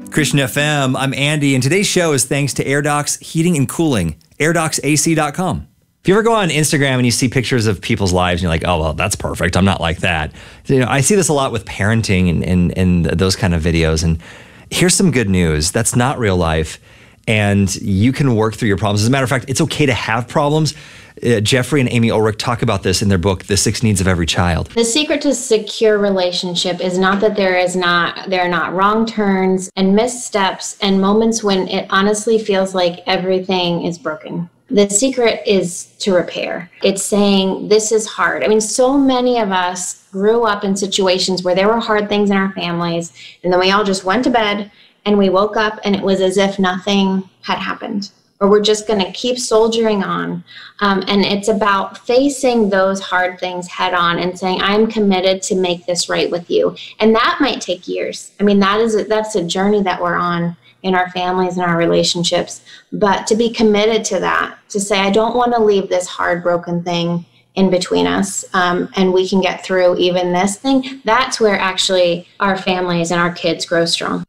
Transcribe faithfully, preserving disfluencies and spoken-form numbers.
Christian F M, I'm Andy, and today's show is thanks to AirDocs Heating and Cooling, air docs A C dot com. If you ever go on Instagram and you see pictures of people's lives and you're like, oh, well, that's perfect. I'm not like that. You know, I see this a lot with parenting and, and, and those kind of videos. And here's some good news. That's not real life. And you can work through your problems. As a matter of fact, it's okay to have problems. Uh, Jeffrey and Amy Ulrich talk about this in their book, The Six Needs of Every Child. The secret to secure relationship is not that there is not, there are not wrong turns and missteps and moments when it honestly feels like everything is broken. The secret is to repair. It's saying, this is hard. I mean, so many of us grew up in situations where there were hard things in our families, and then we all just went to bed and we woke up and it was as if nothing had happened. Or we're just going to keep soldiering on. Um, and it's about facing those hard things head on and saying, I'm committed to make this right with you. And that might take years. I mean, that is a, that's a journey that we're on in our families and our relationships. But to be committed to that, to say, I don't want to leave this hard, broken thing in between us, um, and we can get through even this thing, that's where actually our families and our kids grow strong.